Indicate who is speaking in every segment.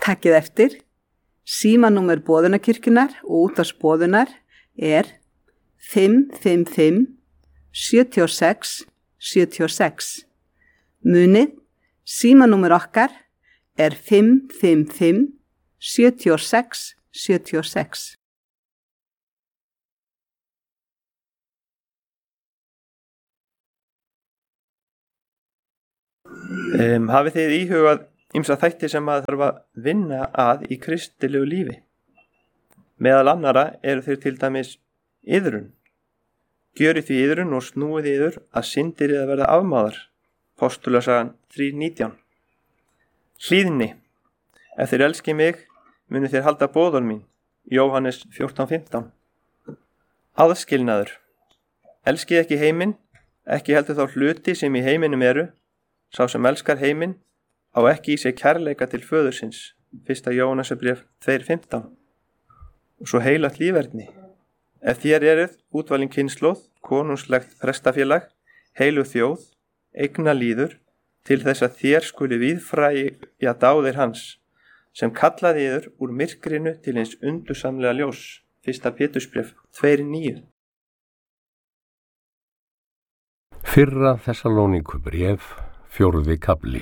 Speaker 1: Takið eftir, símanúmer Boðunarkirkjunnar og útvarpsboðunar er 555 76 76. Munið, símanúmer okkar er 555 76 76.
Speaker 2: Hafið þið íhugað ýmsa þætti sem maður þarf að vinna að í kristilegu lífi? Meðal annara eru þeir til dæmis iðrun. Gjörið því iðrun og snúið yður að syndir eða verða afmáðar. Postulasagan 3:19. Hlýðni. Ef þeir elski mig, munu þeir halda boðorð mín. Jóhannes 14:15. Aðskilnaður. Elskið ekki heiminn, ekki heldur þá hluti sem í heiminum eru. Sá sem elskar heiminn á ekki í sig kærleika til föðursins. 1. Jóhannesarbréf 2:15. Og svo heilagt líferni. Ef þér eruð útvalin kynslóð, konungslegt prestafélag, heilu þjóð, eigna líður, til þess að þér skuli víðfræja dáðir hans, sem kallaði yður úr myrkrinu til hins undursamlega ljós. 1. Pétursbréf 2:9.
Speaker 3: Fyrra Þessalóníkubréf, 4. kafli.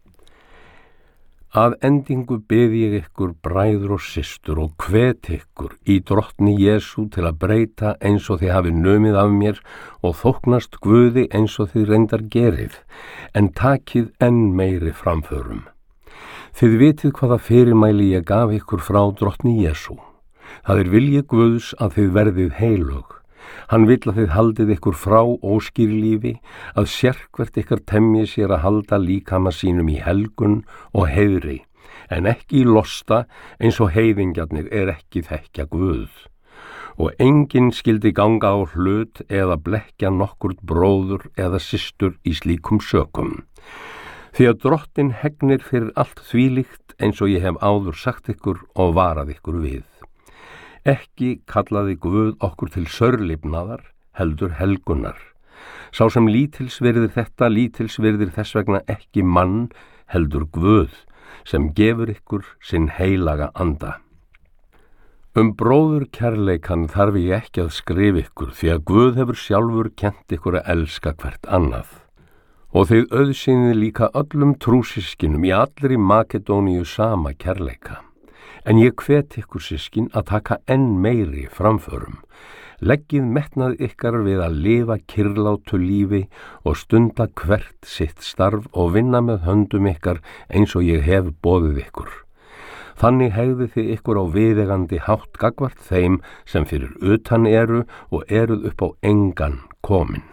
Speaker 3: Að endingu bið ég ykkur bræður og systur og hvet ykkur í drottni Jesú til að breyta eins og þið hafi numið af mér og þóknast Guði eins og þið reyndar gerið, en takið enn meiri framförum. Þið vitið hvaða fyrirmæli ég gaf ykkur frá drottni Jesú. Það er vilji Guðs að þið verðið heilög. Hann vill að þið haldið ykkur frá óskýrlífi, að sérhvert ykkar temji sér að halda líkama sínum í helgun og heiðri, en ekki í losta eins og heiðingjarnir ekki þekkja Guð. Og enginn skyldi ganga á hlut eða blekkja nokkurt bróður eða systur í slíkum sökum. Því að drottin hegnir fyrir allt þvílíkt eins og ég hef áður sagt ykkur og varað ykkur við. Ekki kallaði Guð okkur til saurlifnaðar, heldur helgunar. Sá sem lítilsvirðir þetta, lítilsvirðir þess vegna ekki mann, heldur Guð, sem gefur ykkur sinn heilaga anda. Bróður kærleikan þarf ég ekki að skrifa ykkur, því að Guð hefur sjálfur kennt ykkur að elska hvert annað. Og þið auðsýnið líka öllum trúsyskinum í allri Makedóníu sama kærleika. En ég hvet ykkur systkin að taka enn meiri framförum. Leggið metnað ykkar við að lifa kyrlátu lífi og stunda hvert sitt starf og vinna með höndum ykkar eins og ég hef boðið ykkur. Þannig hegðið þið ykkur á viðeigandi hátt gagnvart þeim sem fyrir utan eru og eruð upp á engan komin.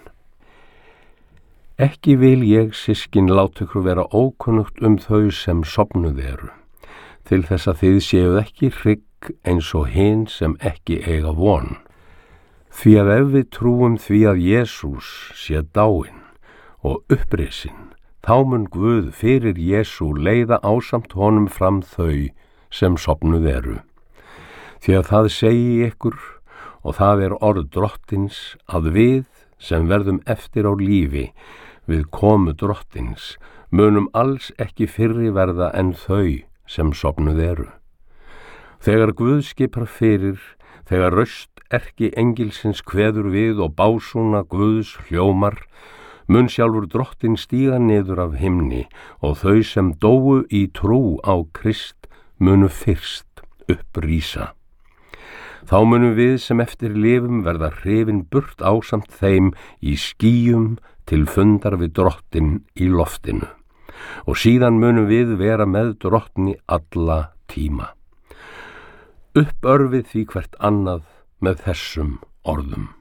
Speaker 3: Ekki vil ég systkin láta ykkur vera ókunnugt þau sem sofnuð eru, til þess að þið séuð ekki hrygg eins og hin sem ekki eiga von. Því að ef við trúum því að Jesús sé dáinn og upprisinn, þá mun Guð fyrir Jesú leiða ásamt honum fram þau sem sofnuð eru. Því að það segi ykkur, og það er orð drottins, að við sem verðum eftir á lífi við komu drottins munum alls ekki fyrri verða en þau sem sofnuð eru. Þegar Guð skipar fyrir, þegar röst erkiengilsins kveður við og básúna Guðs hljómar, mun sjálfur drottinn stíga niður af himni og þau sem dóu í trú á Krist munu fyrst upprísa. Þá munum við sem eftir lifum verða hrifin burt ásamt þeim í skýjum til fundar við drottinn í loftinu. Og síðan munum við vera með drottni alla tíma. Uppörfið því hvert annað með þessum orðum.